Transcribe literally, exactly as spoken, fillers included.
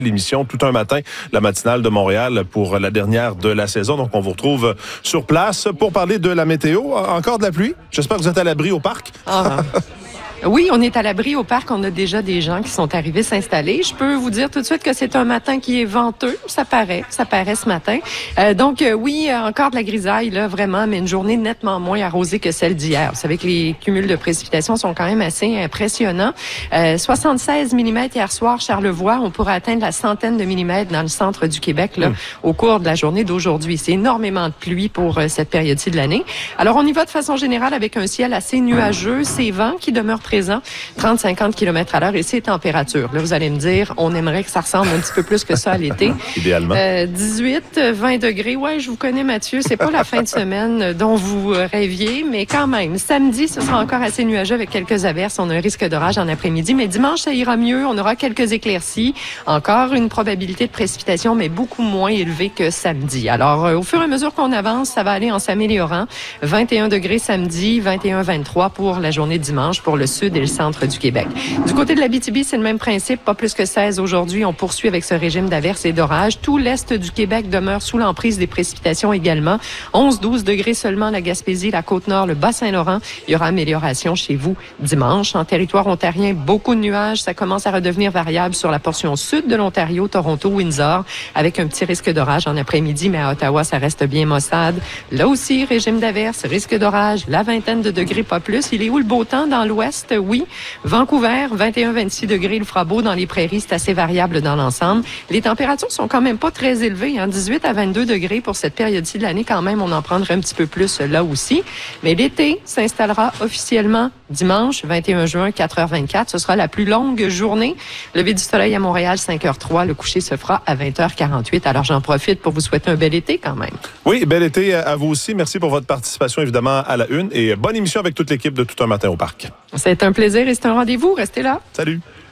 l'émission Tout un matin, la matinale de Montréal pour la dernière de la saison. Donc, on vous retrouve sur place pour parler de la météo. Encore de la pluie. J'espère que vous êtes à l'abri au parc. Ah. Oui, on est à l'abri au parc. On a déjà des gens qui sont arrivés s'installer. Je peux vous dire tout de suite que c'est un matin qui est venteux. Ça paraît, ça paraît ce matin. Euh, donc, euh, oui, encore de la grisaille, là, vraiment, mais une journée nettement moins arrosée que celle d'hier. Vous savez que les cumuls de précipitations sont quand même assez impressionnants. Euh, soixante-seize millimètres hier soir, Charlevoix. On pourrait atteindre la centaine de millimètres dans le centre du Québec là, mmh. au cours de la journée d'aujourd'hui. C'est énormément de pluie pour euh, cette période-ci de l'année. Alors, on y va de façon générale avec un ciel assez nuageux. Ces vents qui demeurent présent, trente à cinquante kilomètres à l'heure et ces températures. Là, vous allez me dire, on aimerait que ça ressemble un petit peu plus que ça à l'été. Idéalement. Euh, dix-huit, vingt degrés. Ouais, je vous connais, Mathieu. C'est pas la fin de semaine dont vous rêviez, mais quand même. Samedi, ce sera encore assez nuageux avec quelques averses. On a un risque d'orage en après-midi, mais dimanche, ça ira mieux. On aura quelques éclaircies. Encore une probabilité de précipitation, mais beaucoup moins élevée que samedi. Alors, euh, au fur et à mesure qu'on avance, ça va aller en s'améliorant. vingt et un degrés samedi, vingt et un vingt-trois pour la journée de dimanche pour le sud et le centre du Québec. Du côté de l'Abitibi, c'est le même principe, pas plus que seize aujourd'hui. On poursuit avec ce régime d'averses et d'orages. Tout l'est du Québec demeure sous l'emprise des précipitations également. onze à douze degrés seulement la Gaspésie, la Côte-Nord, le Bas-Saint-Laurent. Il y aura amélioration chez vous dimanche. En territoire ontarien, beaucoup de nuages. Ça commence à redevenir variable sur la portion sud de l'Ontario, Toronto, Windsor, avec un petit risque d'orage en après-midi, mais à Ottawa, ça reste bien maussade. Là aussi, régime d'averses, risque d'orage, la vingtaine de degrés, pas plus. Il est où le beau temps dans l'ouest? Oui. Vancouver, vingt et un à vingt-six degrés, il fera beau dans les prairies, c'est assez variable dans l'ensemble. Les températures sont quand même pas très élevées, hein, dix-huit à vingt-deux degrés pour cette période-ci de l'année quand même, on en prendrait un petit peu plus là aussi. Mais l'été s'installera officiellement dimanche, vingt et un juin, quatre heures vingt-quatre. Ce sera la plus longue journée. Lever du soleil à Montréal, cinq heures trois. Le coucher se fera à vingt heures quarante-huit. Alors, j'en profite pour vous souhaiter un bel été quand même. Oui, bel été à vous aussi. Merci pour votre participation, évidemment, à la une. Et bonne émission avec toute l'équipe de Tout un matin au parc. C'est un plaisir et c'est un rendez-vous. Restez là. Salut.